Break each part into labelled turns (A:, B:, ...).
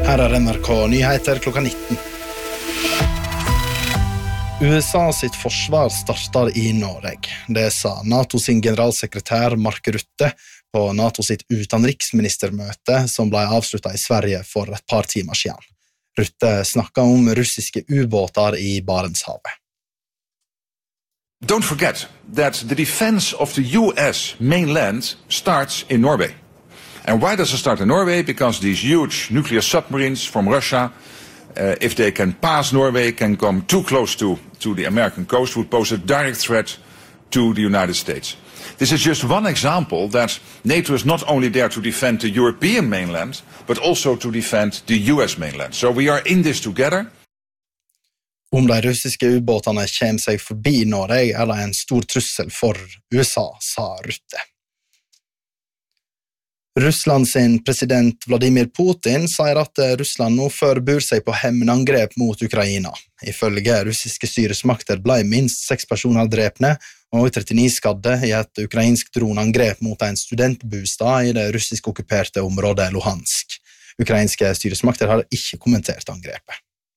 A: Her NRK Nyheter klokka 19. USA sitt forsvar starter i Norge. Det sa NATO sin generalsekretær Mark Rutte på NATO sitt utenriksministermøte som ble avsluttet i Sverige for et par timer siden. Rutte snakket om russiske ubåter i Barentshavet.
B: Don't forget that the defense of the US mainland starts in Norway. And why does it start in Norway? Because these huge nuclear submarines from Russia, if they can pass Norway, can come too close to the American coast, would pose a direct threat to the United States. This is just one example that NATO is not only there to defend the European mainland, but also to defend the US mainland. So we are in this together.
A: Om de russiske ubåtene kommer seg forbi Norge, er det en stor trussel for USA, sa Rutte. Russland sin president Vladimir Putin sier at Russland nå forbereder seg på hevnangrep mot Ukraina. Ifølge russiske styresmakter ble minst 6 personer drepne og 39 skadde i et ukrainsk dronangrep mot en studentbostad i det russisk okkuperte området Luhansk. Ukrainske styresmakter har ikke kommentert angrepet.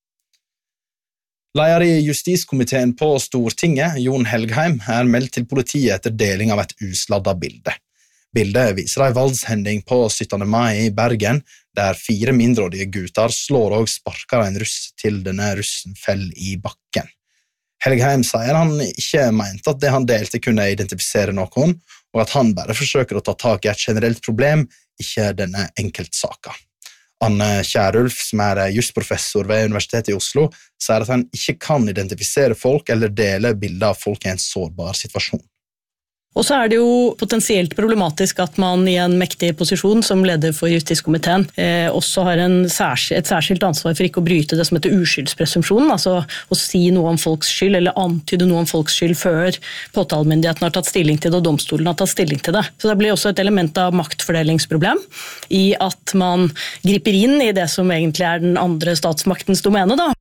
A: Leder i justiskomiteen på Stortinget, Jon Helgheim, er meldt til politiet etter deling av et usladdet bilde. Bildet viser en voldshending på 17. mai i Bergen, der 4 mindreårige gutter slår og sparker en russ til denne russen fell i bakken. Helgheim sier han ikke mente at det han delte kunne identifisere noen, og at han bare forsøker å ta tak i et generelt problem, ikke denne enkeltsaken. Anne Kjærulf, som er jusprofessor ved Universitetet i Oslo, sier at han ikke kan identifisere folk eller dele bilder av folk i en sårbar situasjon.
C: Og så er det jo potensielt problematisk at man i en mektig posisjon som leder for justiskomiteen også har et særskilt ansvar for ikke å bryte det som heter uskyldspresumpsjonen, altså å si noe om folks skyld eller antyde noe om folks skyld før påtalemyndigheten har tatt stilling til det og domstolen har tatt stilling til det. Så det blir også et element av maktfordelingsproblem i at man griper inn i det som egentlig er den andre statsmaktens domene da.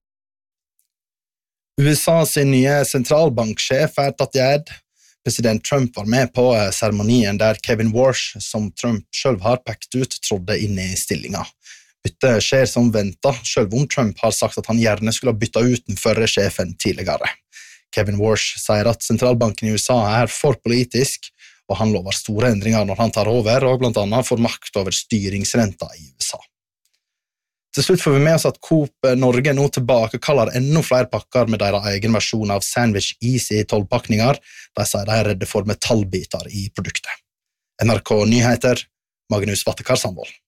A: USA sin nye sentralbanksjef er tatt i ed. President Trump var med på seremonien der Kevin Warsh, som Trump selv har pekt ut, trådde inn i stillingen. Byttet skjer som ventet, selv om Trump har sagt at han gjerne skulle ha byttet ut den førre sjefen tidligere. Kevin Warsh sier at sentralbanken i USA er for politisk, og han lover store endringer når han tar over, og blant annet får makt over styringsrenta i USA. Til slutt får vi med oss at Coop Norge nå tilbakekaller enda flere pakker med deres egen versjon av Sandwich Easy 12-pakninger. De sier de er redde for metallbiter i produktet. NRK Nyheter, Magnus Vattekar Sandvold.